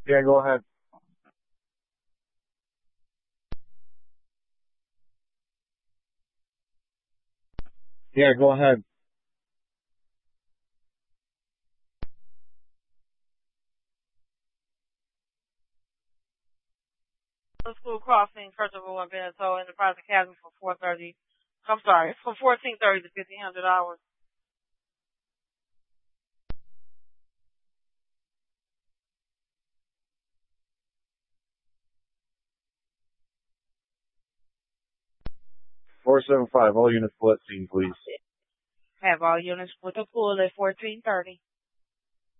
Yeah, go ahead. Yeah, go ahead. School Crossing, Church of the Lord Benito, Enterprise Academy for 4:30. I'm sorry, from 14:30 to 1500 hours. 475, all units split scene, please. Have all units with a pool at 14:30.